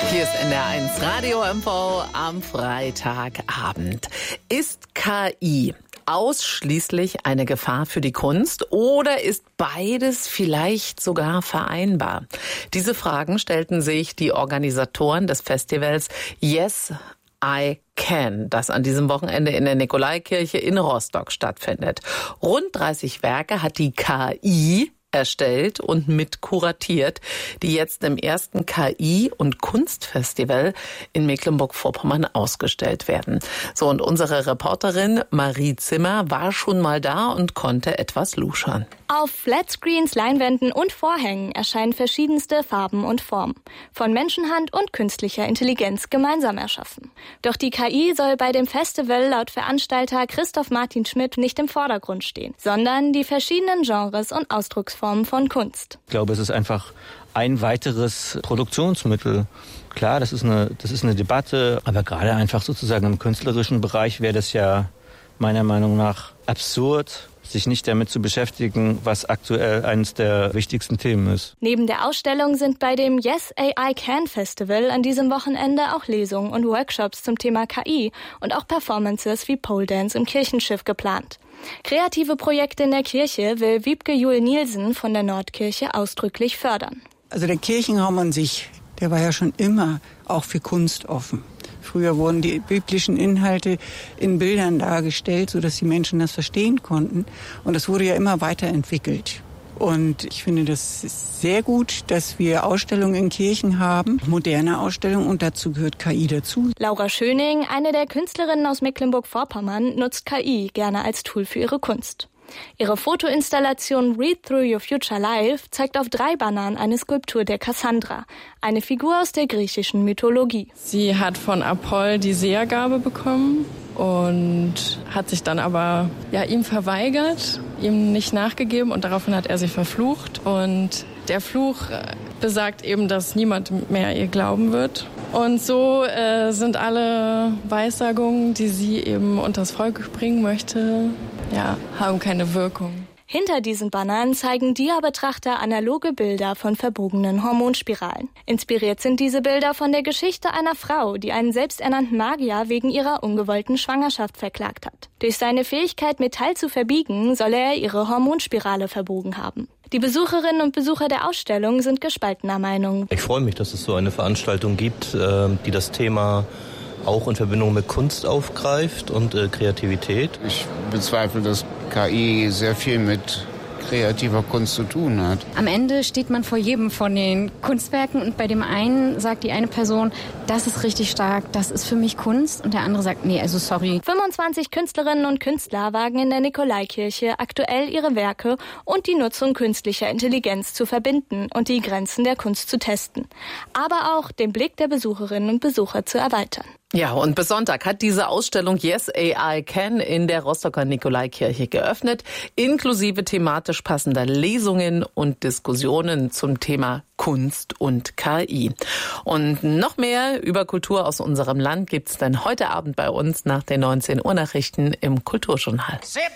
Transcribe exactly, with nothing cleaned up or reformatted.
Hier ist N D R eins Radio M V am Freitagabend. Ist K I ausschließlich eine Gefahr für die Kunst oder ist beides vielleicht sogar vereinbar? Diese Fragen stellten sich die Organisatoren des Festivals Yes, I Can, das an diesem Wochenende in der Nikolaikirche in Rostock stattfindet. Rund dreißig Werke hat die K I erstellt und mit kuratiert, die jetzt im ersten K I- und Kunstfestival in Mecklenburg-Vorpommern ausgestellt werden. So, und unsere Reporterin Marie Zimmer war schon mal da und konnte etwas luschern. Auf Flatscreens, Leinwänden und Vorhängen erscheinen verschiedenste Farben und Formen, von Menschenhand und künstlicher Intelligenz gemeinsam erschaffen. Doch die K I soll bei dem Festival laut Veranstalter Christoph Martin Schmidt nicht im Vordergrund stehen, sondern die verschiedenen Genres und Ausdrucksformen von Kunst. Ich glaube, es ist einfach ein weiteres Produktionsmittel. Klar, das ist eine, das ist eine Debatte, aber gerade einfach sozusagen im künstlerischen Bereich wäre das ja meiner Meinung nach absurd, sich nicht damit zu beschäftigen, was aktuell eines der wichtigsten Themen ist. Neben der Ausstellung sind bei dem Yes, A I Can Festival an diesem Wochenende auch Lesungen und Workshops zum Thema K I und auch Performances wie Pole Dance im Kirchenschiff geplant. Kreative Projekte in der Kirche will Wiebke Juhl-Nielsen von der Nordkirche ausdrücklich fördern. Also der Kirchenraum an sich, der war ja schon immer auch für Kunst offen. Früher wurden die biblischen Inhalte in Bildern dargestellt, sodass die Menschen das verstehen konnten. Und das wurde ja immer weiterentwickelt. Und ich finde das ist sehr gut, dass wir Ausstellungen in Kirchen haben, moderne Ausstellungen, und dazu gehört K I dazu. Laura Schöning, eine der Künstlerinnen aus Mecklenburg-Vorpommern, nutzt K I gerne als Tool für ihre Kunst. Ihre Fotoinstallation Read Through Your Future Life zeigt auf drei Bannern eine Skulptur der Cassandra, eine Figur aus der griechischen Mythologie. Sie hat von Apoll die Sehergabe bekommen und hat sich dann aber ja, ihm verweigert, ihm nicht nachgegeben, und daraufhin hat er sie verflucht. Und der Fluch besagt eben, dass niemand mehr ihr glauben wird. Und so äh, sind alle Weissagungen, die sie eben unters Volk bringen möchte, ja, haben keine Wirkung. Hinter diesen Bannern zeigen Dia-Betrachter analoge Bilder von verbogenen Hormonspiralen. Inspiriert sind diese Bilder von der Geschichte einer Frau, die einen selbsternannten Magier wegen ihrer ungewollten Schwangerschaft verklagt hat. Durch seine Fähigkeit, Metall zu verbiegen, soll er ihre Hormonspirale verbogen haben. Die Besucherinnen und Besucher der Ausstellung sind gespaltener Meinung. Ich freue mich, dass es so eine Veranstaltung gibt, die das Thema auch in Verbindung mit Kunst aufgreift und äh, Kreativität. Ich bezweifle, dass K I sehr viel mit kreativer Kunst zu tun hat. Am Ende steht man vor jedem von den Kunstwerken und bei dem einen sagt die eine Person, das ist richtig stark, das ist für mich Kunst, und der andere sagt, nee, also sorry. fünfundzwanzig Künstlerinnen und Künstler wagen in der Nikolaikirche aktuell ihre Werke und die Nutzung künstlicher Intelligenz zu verbinden und die Grenzen der Kunst zu testen, aber auch den Blick der Besucherinnen und Besucher zu erweitern. Ja, und bis Sonntag hat diese Ausstellung Yes, A I Can in der Rostocker Nikolaikirche geöffnet, inklusive thematisch passender Lesungen und Diskussionen zum Thema Kunst und K I. Und noch mehr über Kultur aus unserem Land gibt's dann heute Abend bei uns nach den neunzehn Uhr Nachrichten im Kulturjournal.